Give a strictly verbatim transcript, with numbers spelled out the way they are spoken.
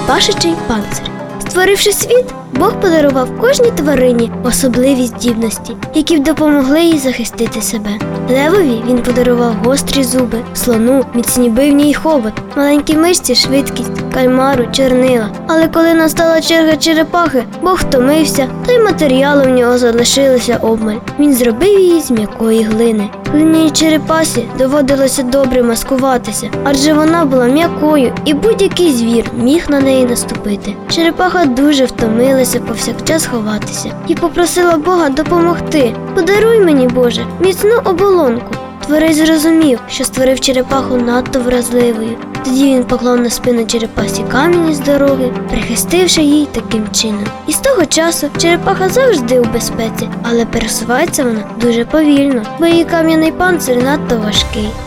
Черепашечий панцир. Створивши світ, Бог подарував кожній тварині особливі здібності, які б допомогли їй захистити себе. Левові він подарував гострі зуби, слону міцні бивні й хобот, маленькій мишці швидкість, кальмару чорнила. Але коли настала черга черепахи, Бог втомився, та й матеріалу в нього залишилося обмаль. Він зробив її з м'якої глини. Глиняній черепасі доводилося добре маскуватися, адже вона була м'якою і будь-який звір міг на неї наступити. Черепаха дуже втомилася повсякчас ховатися і попросила Бога допомогти. «Подаруй мені, Боже, міцну оболонку». Творець зрозумів, що створив черепаху надто вразливою. Тоді він поклав на спину черепасі камінь із дороги, прихистивши їй таким чином. І з того часу черепаха завжди у безпеці, але пересувається вона дуже повільно, бо її кам'яний панцир надто важкий.